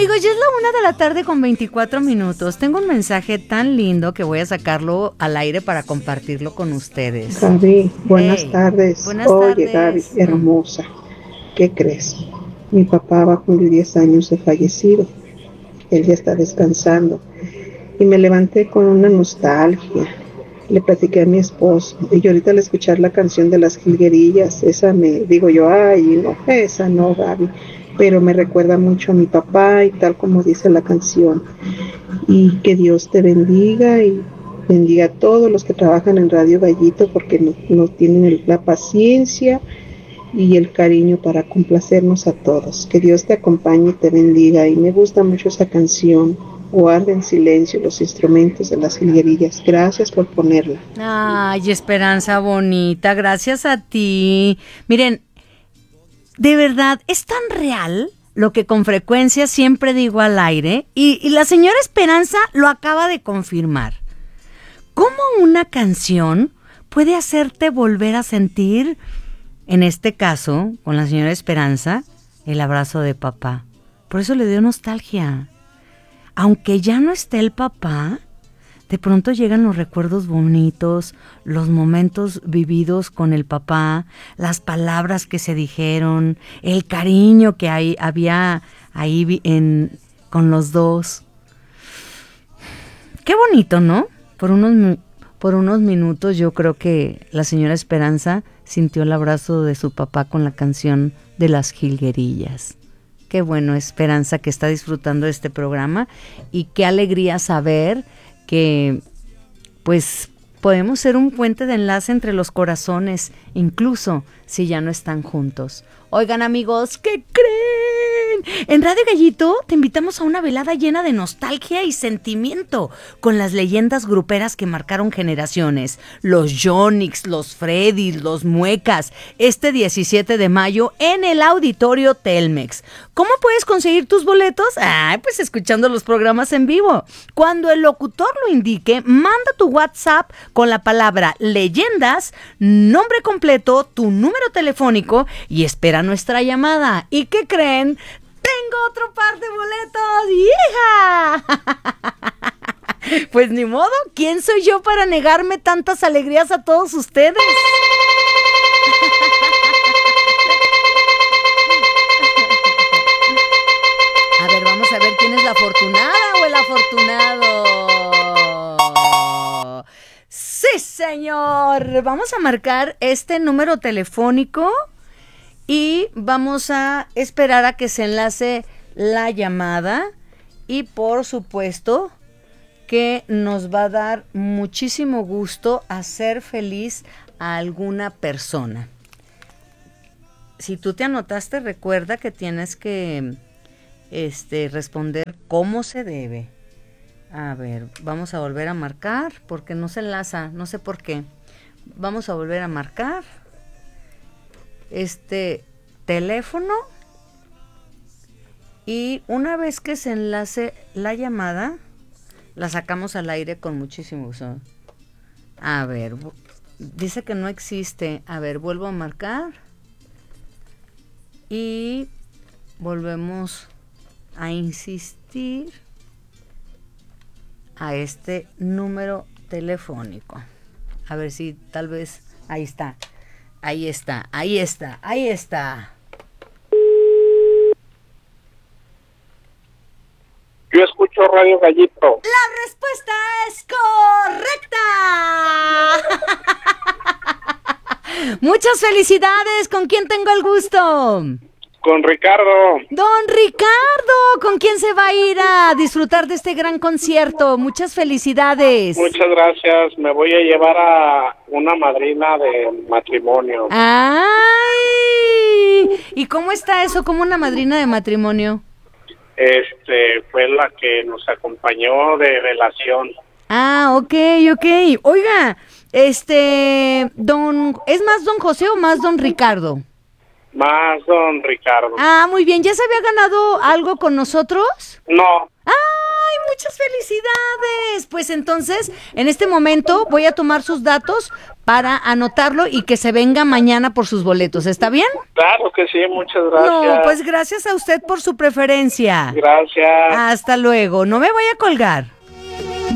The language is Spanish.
Amigos, ya es la 1:24 p.m. Tengo un mensaje tan lindo que voy a sacarlo al aire para compartirlo con ustedes. Gaby, buenas tardes. Buenas Oye, tardes. Gaby, hermosa. ¿Qué crees? Mi papá va a cumplir 10 años de fallecido. Él ya está descansando. Y me levanté con una nostalgia. Le platiqué a mi esposo. Y yo ahorita al escuchar la canción de las jilguerillas, esa me digo yo, ay, no, esa no, Gaby. Pero me recuerda mucho a mi papá y tal como dice la canción. Y que Dios te bendiga y bendiga a todos los que trabajan en Radio Gallito porque no tienen la paciencia y el cariño para complacernos a todos. Que Dios te acompañe y te bendiga. Y me gusta mucho esa canción. Guarda en silencio los instrumentos de las jilguerillas. Gracias por ponerla. Ay, Esperanza bonita, gracias a ti. Miren, de verdad, es tan real lo que con frecuencia siempre digo al aire, y la señora Esperanza lo acaba de confirmar. ¿Cómo una canción puede hacerte volver a sentir, en este caso, con la señora Esperanza, el abrazo de papá? Por eso le dio nostalgia. Aunque ya no esté el papá, de pronto llegan los recuerdos bonitos, los momentos vividos con el papá, las palabras que se dijeron, el cariño que había ahí con los dos. Qué bonito, ¿no? Por unos minutos yo creo que la señora Esperanza sintió el abrazo de su papá con la canción de las jilguerillas. Qué bueno, Esperanza, que está disfrutando de este programa, y qué alegría saber que pues podemos ser un puente de enlace entre los corazones, incluso si ya no están juntos. Oigan, amigos, ¿qué creen? En Radio Gallito te invitamos a una velada llena de nostalgia y sentimiento con las leyendas gruperas que marcaron generaciones. Los Yonix, los Freddys, los Muecas, este 17 de mayo en el Auditorio Telmex. ¿Cómo puedes conseguir tus boletos? Pues escuchando los programas en vivo. Cuando el locutor lo indique, manda tu WhatsApp con la palabra leyendas, nombre completo, tu número telefónico y espera nuestra llamada. ¿Y qué creen? ¡Tengo otro par de boletos! ¡Hija! Pues ni modo, ¿quién soy yo para negarme tantas alegrías a todos ustedes? A ver, vamos a ver quién es la afortunada o el afortunado. ¡Sí, señor! Vamos a marcar este número telefónico y vamos a esperar a que se enlace la llamada, y por supuesto que nos va a dar muchísimo gusto hacer feliz a alguna persona. Si tú te anotaste, recuerda que tienes que responder cómo se debe. A ver, vamos a volver a marcar porque no se enlaza, no sé por qué. Vamos a volver a marcar este teléfono, y una vez que se enlace la llamada, la sacamos al aire con muchísimo gusto. A ver, dice que no existe. A ver, vuelvo a marcar y volvemos a insistir a este número telefónico. A ver si tal vez ahí está. Ahí está. Yo escucho Radio Gallito. La respuesta es correcta. Muchas felicidades. ¿Con quién tengo el gusto? Con Ricardo. Don Ricardo, ¿con quién se va a ir a disfrutar de este gran concierto? Muchas felicidades. Muchas gracias. Me voy a llevar a una madrina de matrimonio. ¡Ay! ¿Y cómo está eso? ¿Cómo una madrina de matrimonio? Fue la que nos acompañó de relación. Ok. Oiga, ¿es más don José o más don Ricardo? Más don Ricardo. Muy bien. ¿Ya se había ganado algo con nosotros? No. ¡Ay, Muchas felicidades. Pues entonces, en este momento voy a tomar sus datos para anotarlo y que se venga mañana por sus boletos. ¿Está bien? Claro que sí, muchas gracias. No, pues gracias a usted por su preferencia. Gracias. Hasta luego. No me voy a colgar.